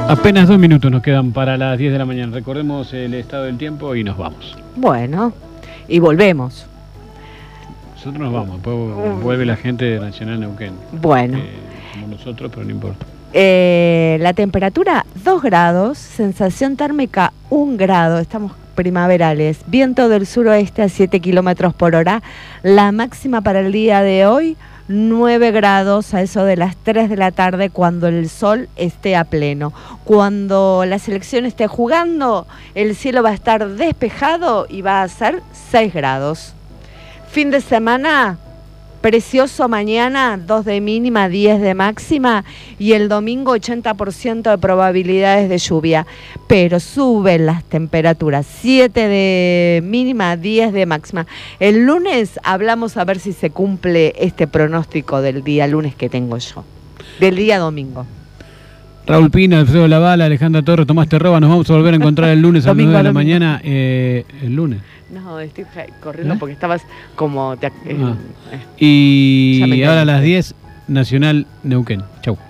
Apenas 2 minutos nos quedan para las 10 de la mañana. Recordemos el estado del tiempo y nos vamos. Bueno, y volvemos. Nosotros nos vamos, después vuelve la gente de Nacional Neuquén. Bueno. Como nosotros, pero no importa. La temperatura 2 grados, sensación térmica 1 grado, estamos primaverales, viento del suroeste a 7 kilómetros por hora, la máxima para el día de hoy 9 grados a eso de las 3 de la tarde cuando el sol esté a pleno. Cuando la selección esté jugando, el cielo va a estar despejado y va a ser 6 grados. Fin de semana precioso mañana, 2 de mínima, 10 de máxima y el domingo 80% de probabilidades de lluvia. Pero suben las temperaturas, 7 de mínima, 10 de máxima. El lunes hablamos a ver si se cumple este pronóstico del día lunes que tengo yo, del día domingo. Raúl Pina, Alfredo Lavala, Alejandra Torres, Tomás Terroba, nos vamos a volver a encontrar el lunes a las 9 de la mañana. ¿El lunes? No, estoy corriendo porque estabas como... Y ahora a las 10, Nacional Neuquén. Chau.